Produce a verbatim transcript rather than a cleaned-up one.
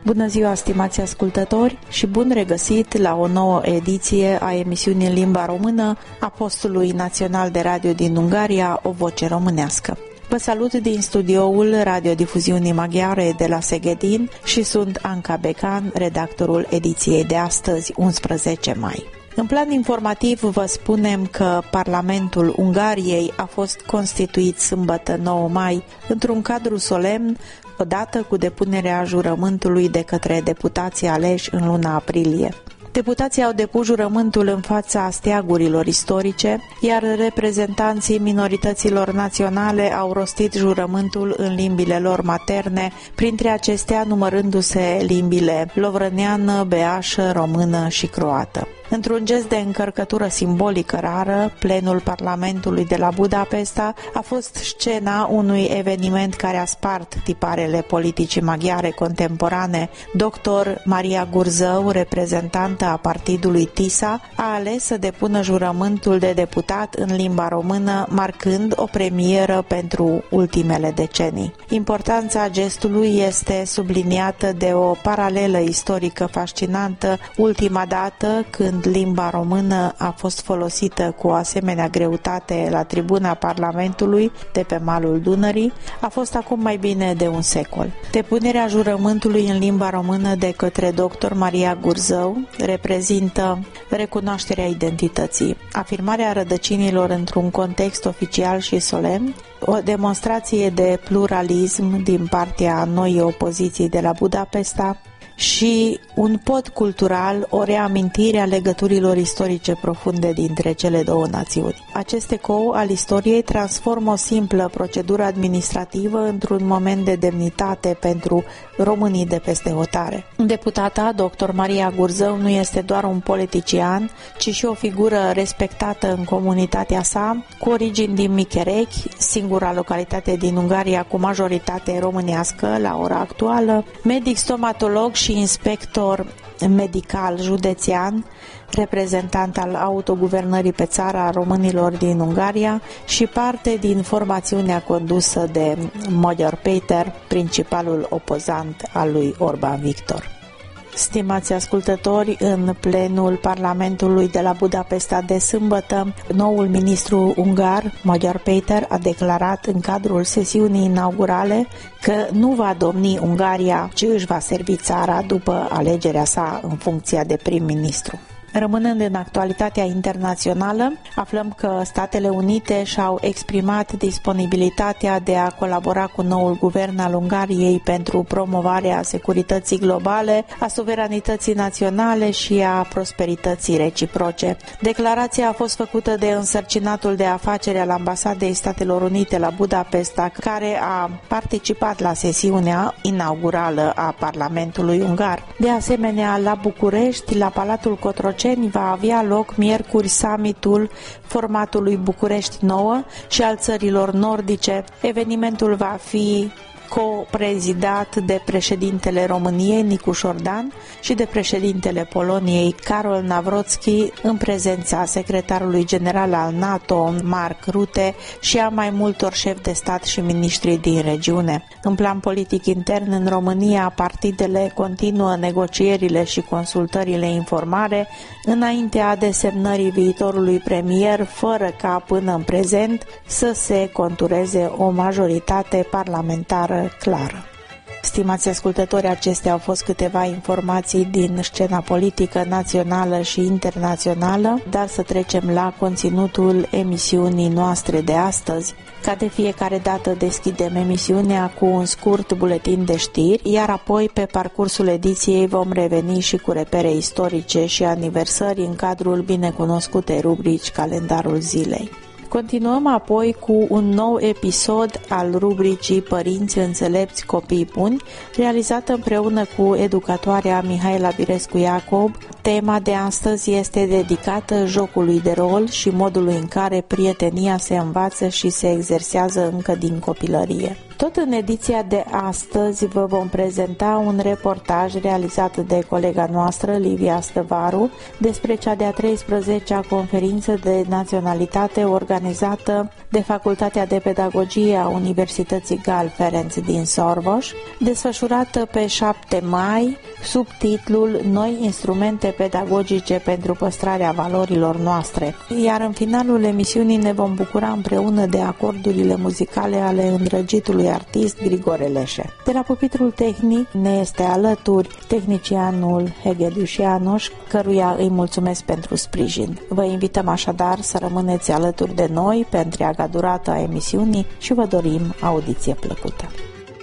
Bună ziua, stimați ascultători, și bun regăsit la o nouă ediție a emisiunii în limba română a postului național de radio din Ungaria, O Voce Românească. Vă salut din studioul radiodifuziunii maghiare de la Szegedin și sunt Anca Becan, redactorul ediției de astăzi, unsprezece mai. În plan informativ vă spunem că Parlamentul Ungariei a fost constituit sâmbătă nouă mai într-un cadru solemn, odată cu depunerea jurământului de către deputații aleși în luna aprilie. Deputații au depus jurământul în fața steagurilor istorice, iar reprezentanții minorităților naționale au rostit jurământul în limbile lor materne, printre acestea numărându-se limbile lovrăneană, beașă, română și croată. Într-un gest de încărcătură simbolică rară, plenul Parlamentului de la Budapesta a fost scena unui eveniment care a spart tiparele politicii maghiare contemporane. Doctor Maria Gurzău, reprezentantă a partidului TISA, a ales să depună jurământul de deputat în limba română, marcând o premieră pentru ultimele decenii. Importanța gestului este subliniată de o paralelă istorică fascinantă, ultima dată când limba română a fost folosită cu o asemenea greutate la tribuna Parlamentului de pe malul Dunării a fost acum mai bine de un secol. Depunerea jurământului în limba română de către doctor Maria Gurzău reprezintă recunoașterea identității, afirmarea rădăcinilor într-un context oficial și solemn, o demonstrație de pluralism din partea noii opoziții de la Budapesta și un pod cultural, o reamintire a legăturilor istorice profunde dintre cele două națiuni. Acest ecou al istoriei transformă o simplă procedură administrativă într-un moment de demnitate pentru românii de peste hotare. Deputata, doctor Maria Gurzău, nu este doar un politician, ci și o figură respectată în comunitatea sa, cu origini din Micherechi, singura localitate din Ungaria cu majoritate românească la ora actuală, medic stomatolog și inspector medical județean, reprezentant al autoguvernării pe țară a românilor din Ungaria și parte din formațiunea condusă de Magyar Péter, principalul opozant al lui Orbán Victor. Stimați ascultători, în plenul Parlamentului de la Budapesta de sâmbătă, noul ministru ungar, Magyar Péter, a declarat în cadrul sesiunii inaugurale că nu va domni Ungaria, ci își va servi țara după alegerea sa în funcția de prim-ministru. Rămânând în actualitatea internațională, aflăm că Statele Unite și-au exprimat disponibilitatea de a colabora cu noul guvern al Ungariei pentru promovarea securității globale, a suveranității naționale și a prosperității reciproce. Declarația a fost făcută de însărcinatul de afaceri al Ambasadei Statelor Unite la Budapesta, care a participat la sesiunea inaugurală a Parlamentului ungar. De asemenea, la București, la Palatul Cotroceni, va avea loc miercuri summitul formatului București nouă și al țărilor nordice. Evenimentul va fi co-prezidat de președintele României, Nicu Șordan, și de președintele Poloniei, Karol Nawrocki, în prezența secretarului general al NATO, Mark Rutte, și a mai multor șefi de stat și miniștri din regiune. În plan politic intern, în România, partidele continuă negocierile și consultările informare înaintea desemnării viitorului premier, fără ca până în prezent să se contureze o majoritate parlamentară clară. Stimați ascultători, acestea au fost câteva informații din scena politică națională și internațională, dar să trecem la conținutul emisiunii noastre de astăzi. Ca de fiecare dată deschidem emisiunea cu un scurt buletin de știri, iar apoi pe parcursul ediției vom reveni și cu repere istorice și aniversări în cadrul binecunoscutei rubrici Calendarul Zilei. Continuăm apoi cu un nou episod al rubricii Părinți înțelepți, copii buni, realizată împreună cu educatoarea Mihaela Birescu Iacob Tema de astăzi este dedicată jocului de rol și modului în care prietenia se învață și se exersează încă din copilărie. Tot în ediția de astăzi vă vom prezenta un reportaj realizat de colega noastră, Livia Stăvaru, despre cea de-a treisprezecea conferință de naționalitate organizată de Facultatea de Pedagogie a Universității Gal Ferenc din Sorboș, desfășurată pe șapte mai sub titlul Noi instrumente pedagogice pentru păstrarea valorilor noastre. Iar în finalul emisiunii ne vom bucura împreună de acordurile muzicale ale îndrăgitului artist Grigore Leșe. De la pupitrul tehnic ne este alături tehnicianul Hegediuș János, căruia îi mulțumesc pentru sprijin. Vă invităm așadar să rămâneți alături de noi pe întreaga durată a emisiunii și vă dorim audiție plăcută.